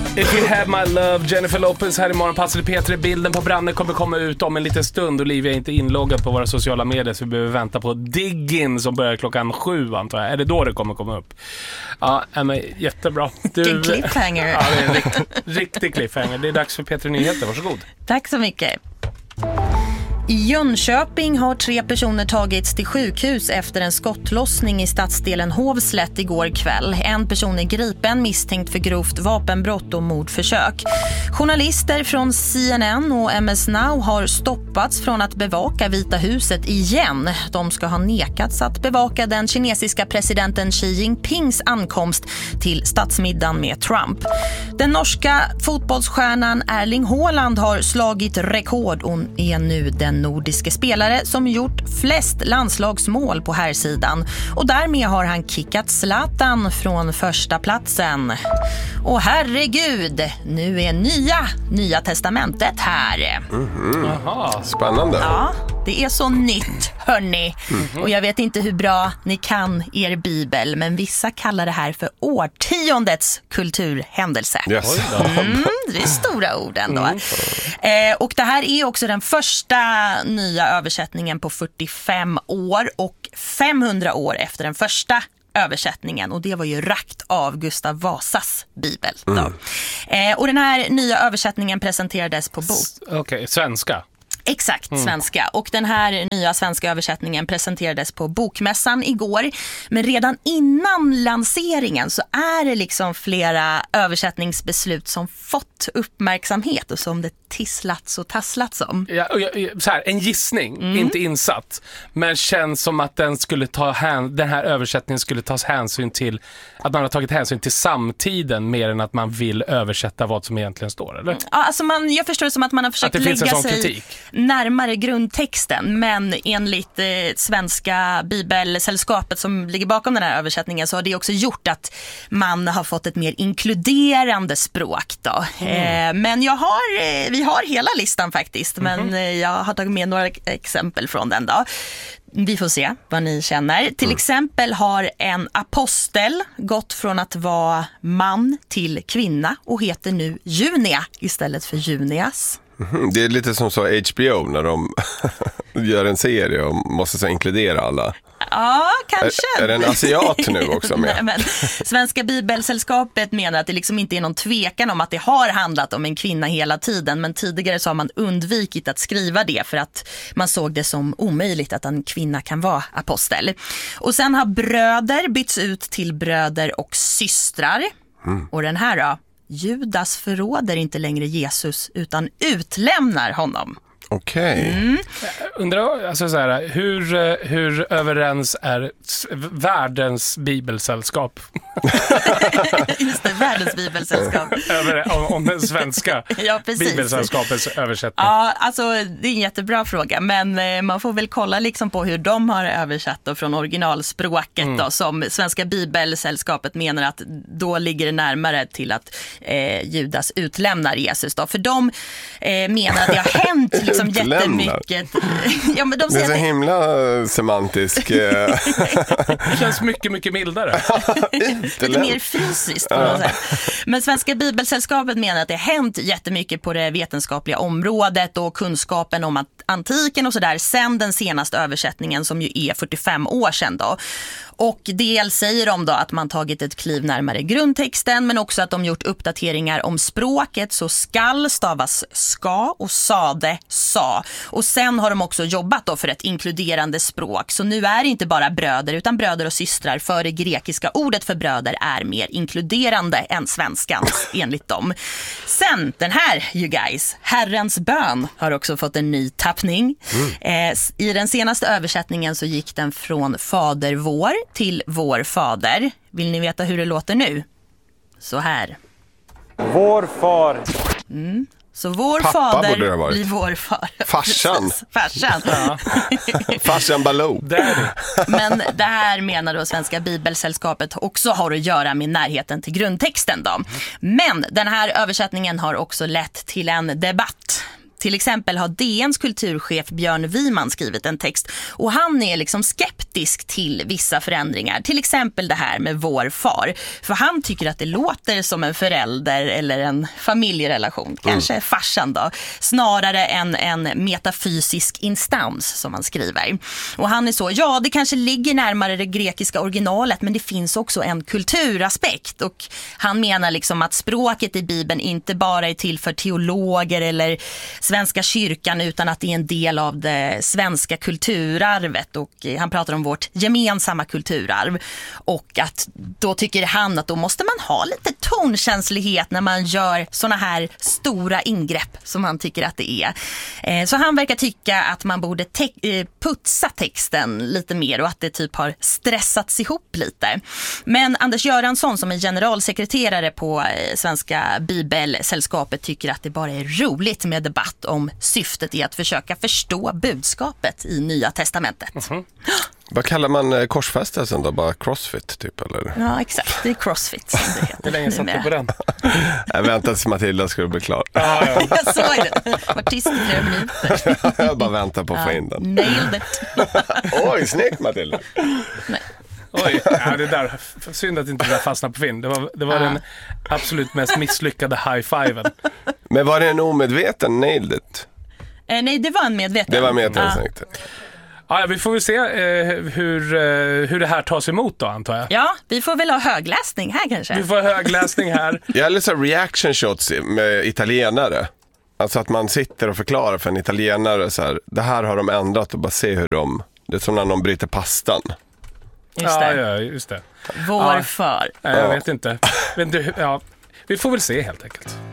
If you have my love, Jennifer Lopez här imorgon. Passade Peter, bilden på branden kommer komma ut om en liten stund. Olivia är inte inloggad på våra sociala medier, så vi behöver vänta på Diggin som börjar 7:00 antar jag. Är det då det kommer komma upp? Ja, men jättebra. Vilken cliffhanger. Ja, det är en riktig cliffhanger. Det är dags för Peter Nyheter, varsågod. Tack så mycket. I Jönköping har 3 personer tagits till sjukhus efter en skottlossning i stadsdelen Hovslätt igår kväll. En person är gripen misstänkt för grovt vapenbrott och mordförsök. Journalister från CNN och MS Now har stoppats från att bevaka Vita huset igen. De ska ha nekats att bevaka den kinesiska presidenten Xi Jinpings ankomst till statsmiddagen med Trump. Den norska fotbollsstjärnan Erling Haaland har slagit rekord och är nu den nordiske spelare som gjort flest landslagsmål på herrsidan, och därmed har han kickat Zlatan från första platsen. Och herregud, nu är nya testamentet här. Aha. Spännande. Ja, det är så nytt, hörni. Och jag vet inte hur bra ni kan er bibel, men vissa kallar det här för årtiondets kulturhändelse. Yes. Det är stora ord ändå. Och det här är också den första nya översättningen på 45 år och 500 år efter den första översättningen, och det var ju rakt av Gustav Vasas bibel då. Och den här nya översättningen presenterades på bok. Okej, svenska. Exakt, svenska. Och den här nya svenska översättningen presenterades på Bokmässan igår. Men redan innan lanseringen så är det liksom flera översättningsbeslut som fått uppmärksamhet och som det tisslats och tasslats om. Ja, så här, en gissning, inte insatt, men känns som att den här översättningen skulle tas hänsyn till, att man har tagit hänsyn till samtiden mer än att man vill översätta vad som egentligen står, eller? Ja, alltså jag förstår det som att man har försökt lägga sig närmare grundtexten, men enligt svenska bibelsällskapet som ligger bakom den här översättningen så har det också gjort att man har fått ett mer inkluderande språk då. Men vi har hela listan faktiskt, men jag har tagit med några exempel från den då. Vi får se vad ni känner. Till exempel har en apostel gått från att vara man till kvinna och heter nu Junia istället för Junias. Det är lite som så HBO när de gör en serie och måste så inkludera alla. Ja, kanske. Är det en asiat nu också med? Nej, men Svenska Bibelsällskapet menar att det liksom inte är någon tvekan om att det har handlat om en kvinna hela tiden, men tidigare så har man undvikit att skriva det för att man såg det som omöjligt att en kvinna kan vara apostel. Och sen har bröder bytts ut till bröder och systrar. Och den här då? Judas förråder inte längre Jesus utan utlämnar honom. Okej. Undrar alltså så här, hur överens är världens bibelsällskap? Just det, världens bibelsällskap. om den svenska bibelsällskapets översättning. Ja, alltså det är en jättebra fråga, men man får väl kolla liksom på hur de har översatt då från originalspråket då, som Svenska Bibelsällskapet menar att då ligger det närmare till att Judas utlämnar Jesus då, för de menar att det har hänt liksom jättemycket. Ja, men de säger det är så himla semantisk. Det känns mycket mildare. Lite mer fysiskt på något sätt. Men Svenska Bibelsällskapet menar att det har hänt jättemycket på det vetenskapliga området och kunskapen om antiken och sådär sen den senaste översättningen som ju är 45 år sedan då. Och dels säger de då att man tagit ett kliv närmare grundtexten, men också att de gjort uppdateringar om språket, så skall stavas ska och sade sa. Och sen har de också jobbat då för ett inkluderande språk. Så nu är det inte bara bröder utan bröder och systrar, för det grekiska ordet för bröder är mer inkluderande än svenskans enligt dem. Sen den här, you guys, Herrens bön har också fått en ny tappning. I den senaste översättningen så gick den från Fader vår till Vår fader. Vill ni veta hur det låter nu? Så här. Vår far. Så vår Pappa fader borde det ha varit. blir vår far. Farsan. Farsan. Farsan Baloo. Men det här menar då Svenska Bibelsällskapet också har att göra med närheten till grundtexten då. Men den här översättningen har också lett till en debatt. Till exempel har DNs kulturchef Björn Wiman skrivit en text och han är liksom skeptisk till vissa förändringar. Till exempel det här med vår far. För han tycker att det låter som en förälder eller en familjerelation. Kanske farsan då. Snarare än en metafysisk instans som han skriver. Och han är så, ja det kanske ligger närmare det grekiska originalet men det finns också en kulturaspekt. Och han menar liksom att språket i Bibeln inte bara är till för teologer eller Svenska kyrkan utan att det är en del av det svenska kulturarvet och han pratar om vårt gemensamma kulturarv och att då tycker han att då måste man ha lite tonkänslighet när man gör såna här stora ingrepp som han tycker att det är. Så han verkar tycka att man borde putsa texten lite mer och att det typ har stressats ihop lite. Men Anders Göransson som är generalsekreterare på Svenska Bibelsällskapet tycker att det bara är roligt med debatt om syftet är att försöka förstå budskapet i Nya testamentet. Vad kallar man korsfästelsen då? Bara crossfit typ eller? Ja, exakt. Det är crossfit som det heter. Hur länge satt du på den? Jag väntade tills Matilda skulle bli klar. Jag såg det. Var tyst i flera minuter. Jag bara väntar på att få in den. Nailed it. Oj, snyggt Matilda. Nej. Oj, ja, det där. Synd att inte det där fastnade på film. Det var den absolut mest misslyckade high-fiven. Men var det en omedveten nailed it? Nej, det var en medveten. Det var medveten. Ja, vi får väl se hur det här tas emot då, antar jag. Ja, vi får väl ha högläsning här kanske. Vi får högläsning här. Jag har lite reaction shots med italienare. Alltså att man sitter och förklarar för en italienare så här, det här har de ändrat och bara se hur det är som när de bryter pastan. Just det. Ja, just det. Varför? Jag vet inte. Ja, vi får väl se helt enkelt.